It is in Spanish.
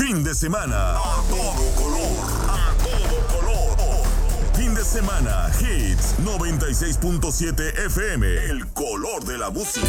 fin de semana. A todo color. A todo color. Fin de semana, Hits 96.7 FM. El color de la música.